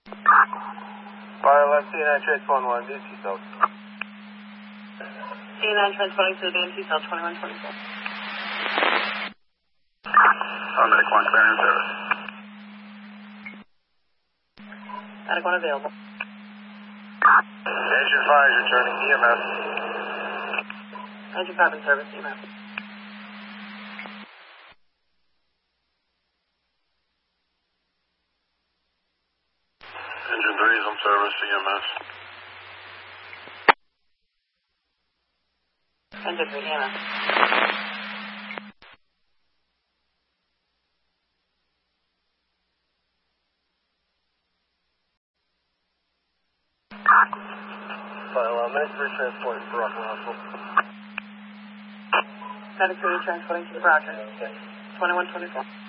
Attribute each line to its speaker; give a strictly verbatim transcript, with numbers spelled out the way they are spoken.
Speaker 1: Fire left, C nine transponding one, D C cell.
Speaker 2: C nine transponding to the D M T cell, twenty-one twenty-four.
Speaker 3: Medic one, clearing service.
Speaker 2: Medic one available.
Speaker 1: Engine five is returning E M S.
Speaker 2: Engine five in service, E M S.
Speaker 3: Engine three is on service, E M S.
Speaker 2: Engine three, E M S.
Speaker 1: Fire left, medic three transporting to Rockland Hospital.
Speaker 2: Medic three transporting to the Roger. twenty-one twenty-four.